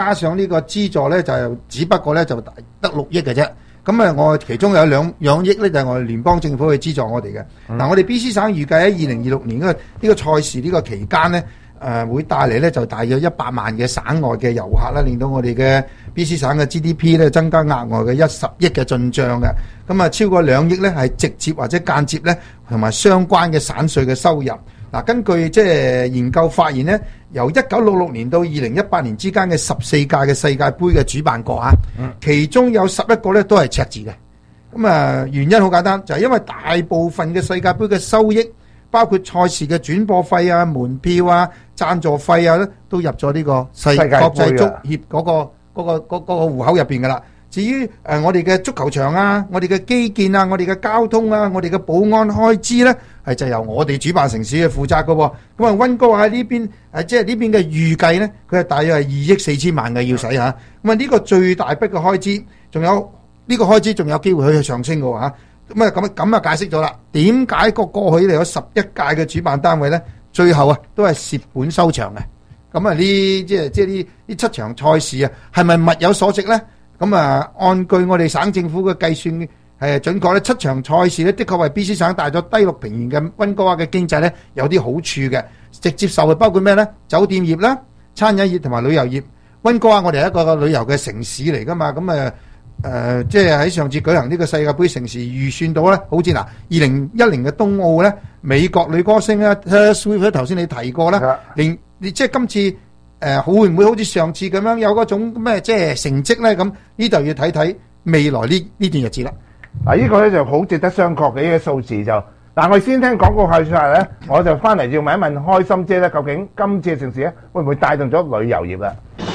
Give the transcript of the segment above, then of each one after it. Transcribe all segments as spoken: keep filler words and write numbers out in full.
加上呢個資助咧就只不過咧就得六億嘅啫。咁啊，我其中有兩兩億咧就係我哋聯邦政府去資助我哋嘅。嗱、嗯，我哋 B C 省預計喺二零二六年呢個呢個賽事呢個期間咧，誒、呃、會帶嚟咧就大約一百萬嘅省外嘅遊客啦，令到我哋嘅 B C 省嘅 G D P 咧增加額外嘅一十億嘅進帳嘅。咁啊，超過兩億咧係直接或者間接咧同埋相關嘅省稅嘅收入。嗱，根據即係研究發現咧，由一九六六年到二零一八年之間嘅十四屆嘅世界盃嘅主辦國啊，其中有十一個咧都係赤字嘅。咁啊，原因好簡單，就係因為大部分嘅世界盃嘅收益，包括賽事嘅轉播費啊、門票啊、贊助費啊咧，都入咗呢個世國際足協嗰個嗰個嗰個戶口入邊噶啦。至於誒我哋嘅足球場啊、我哋嘅基建啊、我哋嘅交通啊、我哋嘅保安開支咧，係就由我哋主辦城市去負責嘅喎。咁啊，溫哥華喺呢邊誒，即係呢邊嘅預計咧，佢係大約係二億四千萬嘅要使嚇。咁啊，呢個最大筆嘅開支，仲有呢個開支仲有機會去上升嘅喎嚇。咁啊，咁咁啊解釋咗啦，點解個過去嚟有十一屆嘅主辦單位咧，最後啊都係蝕本收場嘅。咁啊，呢即係即係呢呢七場賽事啊，係咪物有所值咧？咁啊，按據我哋省政府嘅計算係準確咧，七場賽事咧，的確為 B C 省帶咗低六平原嘅溫哥華嘅經濟咧有啲好處嘅。直接受嘅包括咩咧？酒店業啦、餐飲業同埋旅遊業。溫哥華我哋係一個旅遊嘅城市嚟噶嘛，咁啊誒，即係喺上次舉行呢個世界盃城市預算到咧，好似嗱，二零一零嘅冬奧咧，美國女歌星咧 Taylor Swift 頭先你提過啦，連你即係今次。誒、呃、會唔會好似上次咁樣有嗰種咩即係成績咧？咁呢度要睇睇未來呢呢段日子啦。 嗱，呢個咧就好值得商榷嘅呢個數字就。嗱，我哋先聽廣告後出嚟咧，我就翻嚟要問一問開心姐咧，究竟今次嘅城市咧會唔會帶動咗旅遊業啦？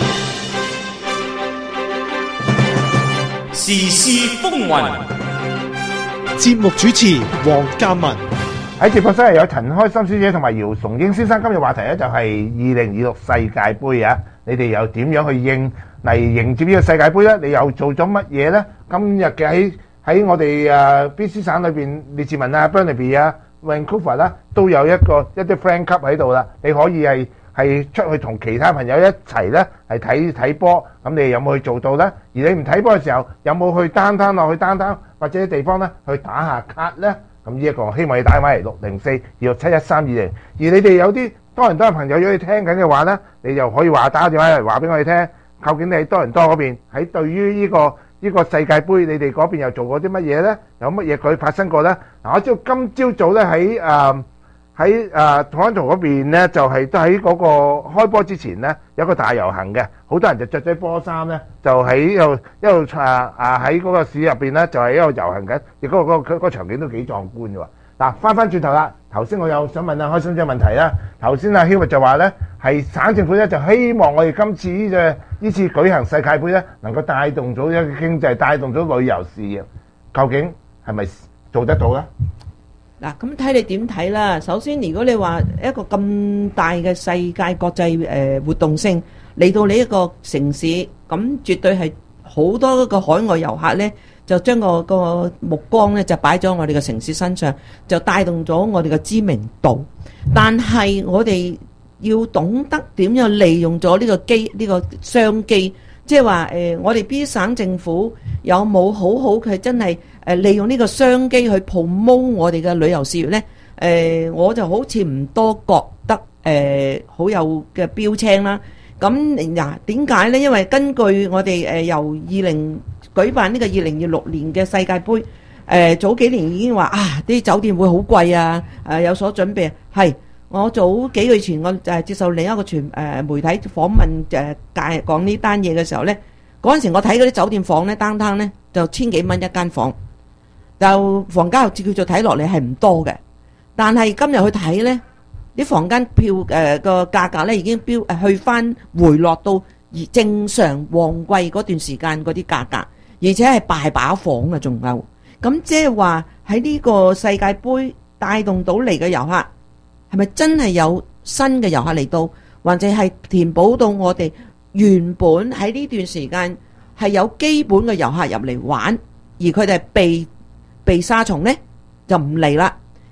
時事風雲， 節目主持黃嘉文。 喺直播室有陳開心小姐同埋姚崇英先生，今日話題咧就係二零二六世界盃啊！你哋又點樣去應嚟迎接呢個世界盃咧？你又做咗乜嘢咧？今日嘅喺喺我哋誒 B C 省裏邊，列治文啊、Burnaby 啊、Vancouver 啦，都有一個一啲 friend club 喺度啦。你可以係係出去同其他朋友一齊咧係睇睇波，咁你有冇去做到咧？而你唔睇波嘅時候，有冇去 downtown 落去 downtown 或者啲地方咧去打下卡咧？咁呢一個希望你打返嚟六零四二六七一三二零，而你哋有啲多倫多嘅朋友如果你聽緊嘅話咧，你就可以話打電話嚟話俾我哋聽，究竟你喺多倫多嗰邊喺對於呢個呢個世界盃，你哋嗰邊又做過啲乜嘢咧？有乜嘢佢發生過咧？嗱，我知道今朝早咧喺誒喺誒 Toronto 嗰邊咧，就係都喺嗰個開波之前咧有個大遊行嘅，好多人就著咗波衫咧，就喺度一路誒啊喺嗰個市入邊咧，就係一路遊行緊，亦嗰個嗰個嗰個場景都幾壯觀嘅喎。嗱，翻翻轉頭啦，頭先我又想問下開心姐問題啦。頭先阿 Hubert 就話咧，係省政府咧就希望我哋今次呢隻呢次舉行世界盃咧，能夠帶動咗一個經濟，帶動咗旅遊事業，究竟係咪做得到咧？ 嗱，咁睇你點睇啦。首先，如果你話一個咁大嘅世界國際誒活動性嚟到你一個城市，咁絕對係好多個海外遊客咧，就將個個目光咧就擺咗我哋嘅城市身上，就帶動咗我哋嘅知名度。但係我哋要懂得點樣利用咗呢個機呢個商機，即係話誒，我哋 B 省政府有冇好好佢真係誒利用呢個商機去 promote 我哋嘅旅遊事業呢？誒，我就好似唔多覺得誒好有嘅標青啦。咁嗱，點解呢？因為根據我哋誒由二零舉辦呢個二零二六年嘅世界盃，誒早幾年已經話啊啲酒店會好貴啊，誒有所準備。係我早幾個月前我誒接受另一個傳誒媒體訪問誒介講呢單嘢嘅時候呢，嗰陣時我睇嗰啲酒店房呢，單單呢就千幾蚊一間房，就房價又叫做睇落嚟係唔多嘅。但係今日去睇呢，啲房間票誒個價格呢已經飆誒去翻回落到而正常旺季嗰段時間嗰啲價格，而且係大把房啊，仲有咁即係話喺呢個世界盃帶動到嚟嘅遊客，係咪真係有新嘅遊客嚟到，或者係填補到我哋原本喺呢段時間係有基本嘅遊客入嚟玩，而佢哋係被被沙蟲呢就唔嚟啦。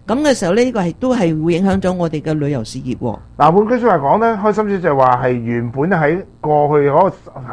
咁嘅時候呢，呢個係都係會影響咗我哋嘅旅遊事業喎。 嗱，換句説話講咧，開心姐就話係原本喺過去嗰個